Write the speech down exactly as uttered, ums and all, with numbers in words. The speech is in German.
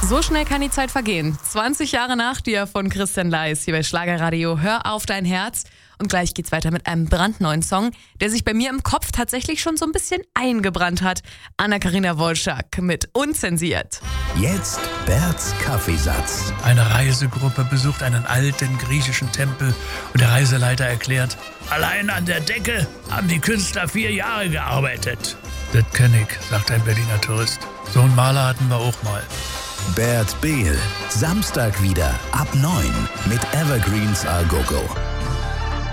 So schnell kann die Zeit vergehen. zwanzig Jahre nach dir von Christian Leis hier bei Schlagerradio. Hör auf dein Herz. Und gleich geht's weiter mit einem brandneuen Song, der sich bei mir im Kopf tatsächlich schon so ein bisschen eingebrannt hat. Anna-Karina Wolschak mit Unzensiert. Jetzt Berts Kaffeesatz. Eine Reisegruppe besucht einen alten griechischen Tempel und der Reiseleiter erklärt: Allein an der Decke haben die Künstler vier Jahre gearbeitet. Das kenn ich, sagt ein Berliner Tourist. So einen Maler hatten wir auch mal. Bert Behl, Samstag wieder ab neun mit Evergreens A Go Go.